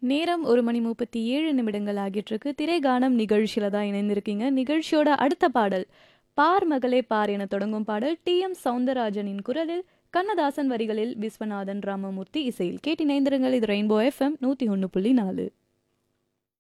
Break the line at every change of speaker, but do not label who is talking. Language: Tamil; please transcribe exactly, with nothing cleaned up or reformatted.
நேரம் ஒரு மணி முப்பத்தி ஏழு நிமிடங்கள் ஆகிட்டிருக்கு. திரைகானம் நிகழ்ச்சியில தான் இணைந்திருக்கீங்க. நிகழ்ச்சியோட அடுத்த பாடல் பார் மகளே பார் என தொடங்கும் பாடல் டி எம் சௌந்தரராஜனின் குரலில், கண்ணதாசன் வரிகளில், விஸ்வநாதன் ராமமூர்த்தி இசையில். கேட்டு இணைந்திருங்கள். இது ரெயின்போ எஃப்எம் நூத்தி ஒன்று புள்ளி நாலு.